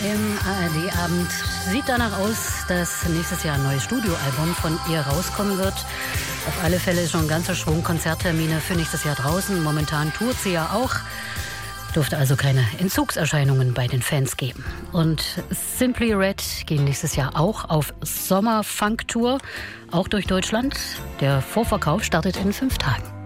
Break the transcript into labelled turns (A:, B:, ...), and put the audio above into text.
A: Im ARD-Abend sieht danach aus, dass nächstes Jahr ein neues Studioalbum von ihr rauskommen wird. Auf alle Fälle ist schon ein ganzer Schwung Konzerttermine für nächstes Jahr draußen. Momentan tourt sie ja auch. Dürfte also keine Entzugserscheinungen bei den Fans geben. Und Simply Red gehen nächstes Jahr auch auf Sommer-Funk-Tour, auch durch Deutschland. Der Vorverkauf startet in 5 Tagen.